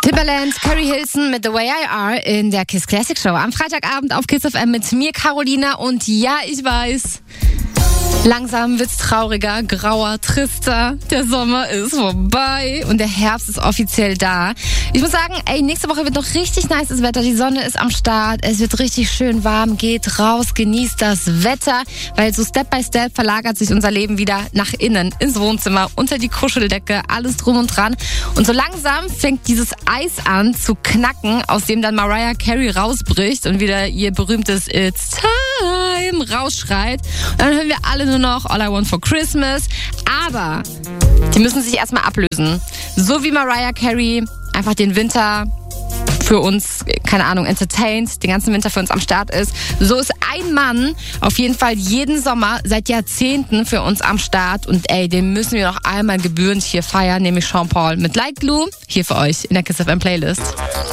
Timbaland, Carrie Hilson mit The Way I Are in der KISS Classic Show. Am Freitagabend auf KISS FM mit mir, Carolina. Und ja, ich weiß, langsam wird's trauriger, grauer, trister. Der Sommer ist vorbei und der Herbst ist offiziell da. Ich muss sagen, nächste Woche wird noch richtig nices Wetter. Die Sonne ist am Start. Es wird richtig schön warm. Geht raus, genießt das Wetter, weil so Step by Step verlagert sich unser Leben wieder nach innen, ins Wohnzimmer, unter die Kuscheldecke, alles drum und dran. Und so langsam fängt dieses Eis an zu knacken, aus dem dann Mariah Carey rausbricht und wieder ihr berühmtes It's Time rausschreit. Und dann hören wir alle nur noch All I Want for Christmas. Aber die müssen sich erstmal ablösen. So wie Mariah Carey einfach den Winter für uns, keine Ahnung, entertaint, den ganzen Winter für uns am Start ist. So ist ein Mann auf jeden Fall jeden Sommer seit Jahrzehnten für uns am Start. Und den müssen wir noch einmal gebührend hier feiern, nämlich Sean Paul mit Like Glue, hier für euch in der KISS FM Playlist.